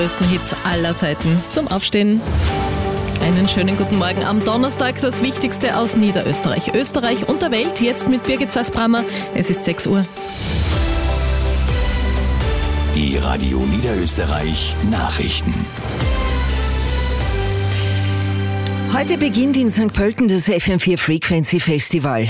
Größten Hits aller Zeiten zum Aufstehen. Einen schönen guten Morgen am Donnerstag. Das Wichtigste aus Niederösterreich, Österreich und der Welt. Jetzt mit Birgit Sass-Brammer. Es ist 6 Uhr. Die Radio Niederösterreich Nachrichten. Heute beginnt in St. Pölten das FM4 Frequency Festival.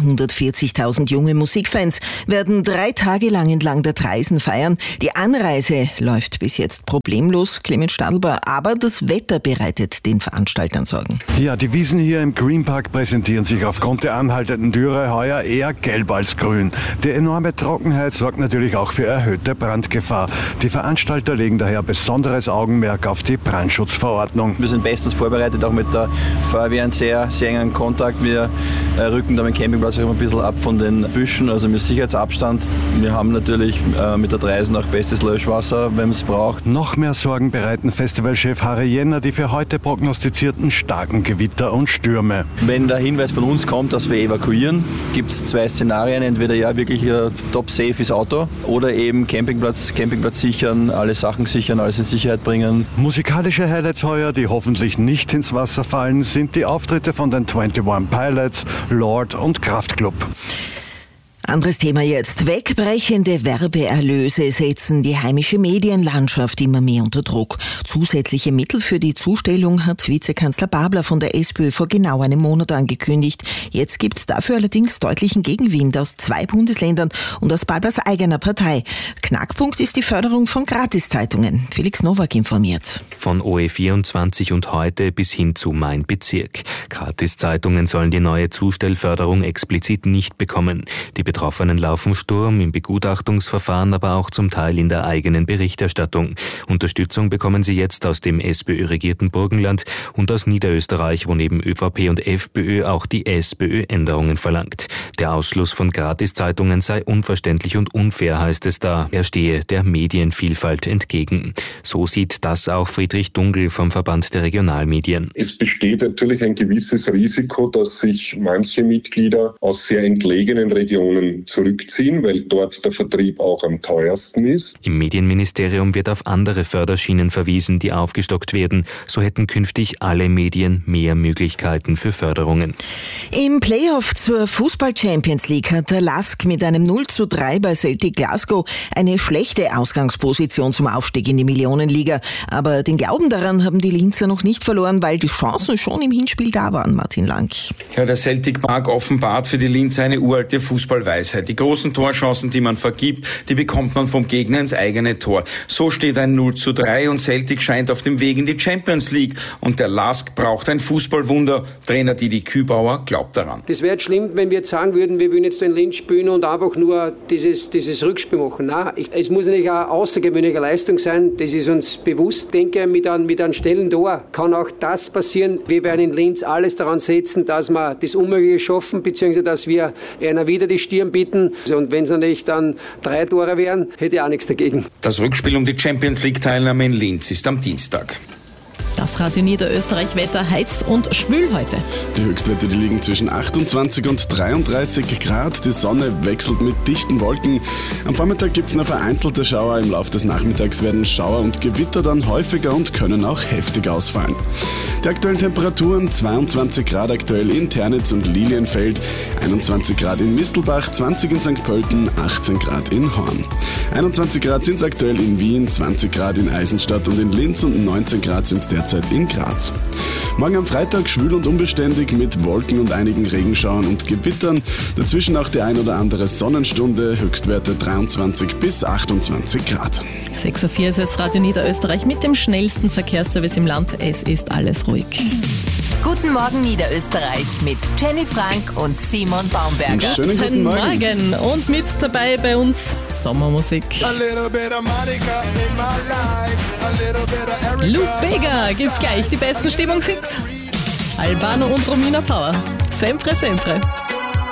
140.000 junge Musikfans werden 3 Tage lang entlang der Traisen feiern. Die Anreise läuft bis jetzt problemlos, Clemens Stadelbar, aber das Wetter bereitet den Veranstaltern Sorgen. Ja, die Wiesen hier im Greenpark präsentieren sich aufgrund der anhaltenden Dürre heuer eher gelb als grün. Die enorme Trockenheit sorgt natürlich auch für erhöhte Brandgefahr. Die Veranstalter legen daher besonderes Augenmerk auf die Brandschutzverordnung. Wir sind bestens vorbereitet, auch mit der Feuerwehr einen sehr, sehr engen Kontakt. Wir rücken da am Campingplatz auch immer ein bisschen ab von den Büschen, also mit Sicherheitsabstand. Wir haben natürlich mit der Dreisen auch bestes Löschwasser, wenn man es braucht. Noch mehr Sorgen bereiten Festivalchef Harry Jenner die für heute prognostizierten starken Gewitter und Stürme. Wenn der Hinweis von uns kommt, dass wir evakuieren, gibt es 2 Szenarien. Entweder ja wirklich top safe ist Auto oder eben Campingplatz sichern, alle Sachen sichern, alles in Sicherheit bringen. Musikalische Highlights heuer, die hoffentlich nicht ins Wasser fallen, sind die Auftritte von den 21 Pilots, Lord und Kraftklub. Anderes Thema jetzt. Wegbrechende Werbeerlöse setzen die heimische Medienlandschaft immer mehr unter Druck. Zusätzliche Mittel für die Zustellung hat Vizekanzler Babler von der SPÖ vor genau einem Monat angekündigt. Jetzt gibt es dafür allerdings deutlichen Gegenwind aus 2 Bundesländern und aus Bablers eigener Partei. Knackpunkt ist die Förderung von Gratiszeitungen. Felix Nowak informiert. Von OE24 und heute bis hin zu Mein Bezirk. Gratiszeitungen sollen die neue Zustellförderung explizit nicht bekommen. Die Betroffenen laufen Sturm im Begutachtungsverfahren, aber auch zum Teil in der eigenen Berichterstattung. Unterstützung bekommen sie jetzt aus dem SPÖ-regierten Burgenland und aus Niederösterreich, wo neben ÖVP und FPÖ auch die SPÖ Änderungen verlangt. Der Ausschluss von Gratiszeitungen sei unverständlich und unfair, heißt es da. Er stehe der Medienvielfalt entgegen. So sieht das auch Friedrich Dungl vom Verband der Regionalmedien. Es besteht natürlich ein gewisses Risiko, dass sich manche Mitglieder aus sehr entlegenen Regionen zurückziehen, weil dort der Vertrieb auch am teuersten ist. Im Medienministerium wird auf andere Förderschienen verwiesen, die aufgestockt werden. So hätten künftig alle Medien mehr Möglichkeiten für Förderungen. Im Playoff zur Fußball-Champions League hat der LASK mit einem 0:3 bei Celtic Glasgow eine schlechte Ausgangsposition zum Aufstieg in die Millionenliga. Aber den Glauben daran haben die Linzer noch nicht verloren, weil die Chancen schon im Hinspiel da waren, Martin Lang. Ja, der Celtic Park offenbart für die Linzer eine uralte Fußballweisheit. Die großen Torchancen, die man vergibt, die bekommt man vom Gegner ins eigene Tor. So steht ein 0:3 und Celtic scheint auf dem Weg in die Champions League. Und der LASK braucht ein Fußballwunder. Trainer Didi Kübauer glaubt daran. Das wäre jetzt schlimm, wenn wir jetzt sagen würden, wir würden jetzt den Linz spielen und einfach nur dieses Rückspiel machen. Nein, es muss nicht eine außergewöhnliche Leistung sein, das ist uns bewusst. Ich denke, mit einem schnellen Tor kann auch das passieren. Wir werden in Linz alles daran setzen, dass wir das Unmögliche schaffen, beziehungsweise dass wir einer wieder die Stirn bieten. Und wenn es natürlich dann 3 Tore wären, hätte ich auch nichts dagegen. Das Rückspiel um die Champions League-Teilnahme in Linz ist am Dienstag. Das Radio Niederösterreich Wetter heiß und schwül heute. Die Höchstwerte, die liegen zwischen 28 und 33 Grad. Die Sonne wechselt mit dichten Wolken. Am Vormittag gibt es noch vereinzelte Schauer. Im Laufe des Nachmittags werden Schauer und Gewitter dann häufiger und können auch heftig ausfallen. Die aktuellen Temperaturen: 22 Grad aktuell in Ternitz und Lilienfeld, 21 Grad in Mistelbach, 20 in St. Pölten, 18 Grad in Horn. 21 Grad sind es aktuell in Wien, 20 Grad in Eisenstadt und in Linz und 19 Grad sind es derzeit in Graz. Morgen am Freitag schwül und unbeständig mit Wolken und einigen Regenschauern und Gewittern. Dazwischen auch die ein oder andere Sonnenstunde, Höchstwerte 23 bis 28 Grad. 6:04 Uhr ist jetzt Radio Niederösterreich mit dem schnellsten Verkehrsservice im Land. Es ist alles ruhig. Guten Morgen Niederösterreich mit Jenny Frank und Simon Baumberger. Schönen guten Morgen. Und mit dabei bei uns Sommermusik. Lou Bega gibt's gleich die besten Stimmungshits. Albano und Romina Power. Sempre, sempre.